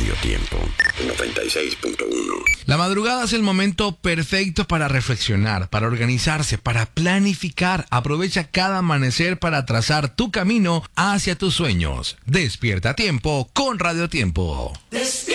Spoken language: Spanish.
Radio Tiempo 96.1. La madrugada es el momento perfecto para reflexionar, para organizarse, para planificar. Aprovecha cada amanecer para trazar tu camino hacia tus sueños. Despierta a tiempo con Radio Tiempo.